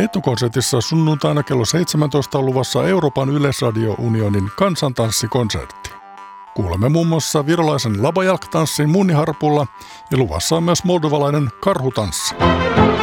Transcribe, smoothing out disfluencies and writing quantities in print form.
Kettukonsertissa sunnuntaina kello 17 on luvassa Euroopan Yleisradio-unionin kansantanssikonsertti. Kuulemme muun muassa virolaisen labajalk-tanssin munniharpulla ja luvassa on myös moldovalainen karhutanssi.